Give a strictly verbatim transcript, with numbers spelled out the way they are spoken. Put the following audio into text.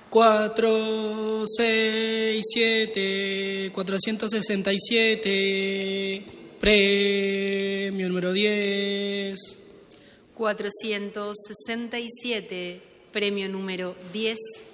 cuatro, seis, siete, cuatrocientos sesenta y siete. Premio número diez. cuatrocientos sesenta y siete, premio número diez.